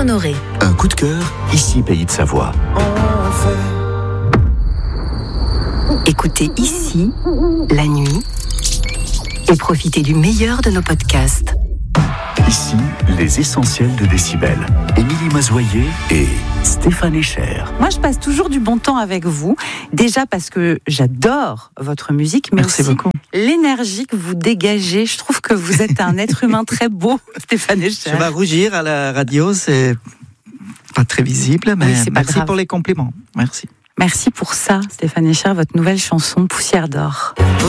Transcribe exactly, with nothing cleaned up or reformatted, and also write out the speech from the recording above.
Honoré. Un coup de cœur, ici Pays de Savoie. Écoutez ici, la nuit, et profitez du meilleur de nos podcasts. Ici, les essentiels de Décibel. Émilie Mazoyer et Stéphane Echer. Moi, je passe toujours du bon temps avec vous. Déjà parce que j'adore votre musique, mais Merci aussi beaucoup. l'énergie que vous dégagez. Je trouve que vous êtes un être humain très beau, Stéphane Echer. Je vais rougir à la radio, c'est pas très visible, mais Oui, c'est pas merci grave. pour les compliments. Merci. Merci pour ça, Stéphane Echer, votre nouvelle chanson Poussière d'or.